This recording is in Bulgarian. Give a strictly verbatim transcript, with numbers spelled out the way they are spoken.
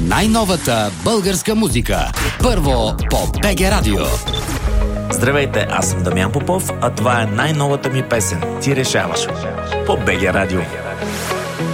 най-новата българска музика. Първо по БГ Радио. Здравейте, аз съм Дамян Попов, а това е най-новата ми песен. Ти решаваш. По БГ Радио.